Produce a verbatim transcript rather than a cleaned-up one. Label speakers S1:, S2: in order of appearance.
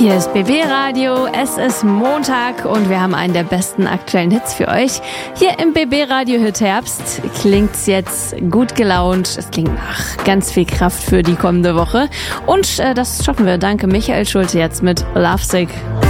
S1: Hier ist B B Radio, es ist Montag und wir haben einen der besten aktuellen Hits für euch. Hier im B B Radio Hit Herbst klingt's jetzt gut gelaunt, es klingt nach ganz viel Kraft für die kommende Woche. Und äh, das schaffen wir, danke Michael Schulte jetzt mit Lovesick.